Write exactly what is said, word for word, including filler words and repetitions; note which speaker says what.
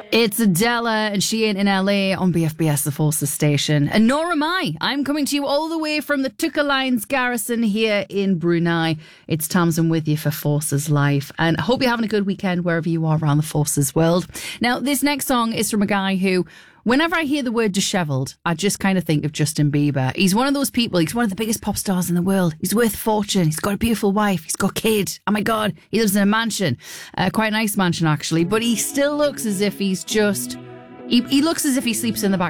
Speaker 1: It's Adela and she ain't in L A on B F B S, the Forces station. And nor am I. I'm coming to you all the way from the Tuka Lines Garrison here in Brunei. It's Tamsin with you for Forces Live. And I hope you're having a good weekend wherever you are around the Forces world. Now, this next song is from a guy who, whenever I hear the word dishevelled, I just kind of think of Justin Bieber. He's one of those people, he's one of the biggest pop stars in the world. He's worth a fortune. He's got a beautiful wife. He's got a kid. Oh my God. He lives in a mansion. Uh, quite a nice mansion, actually. But he still looks as if he's just... He, he looks as if he sleeps in the back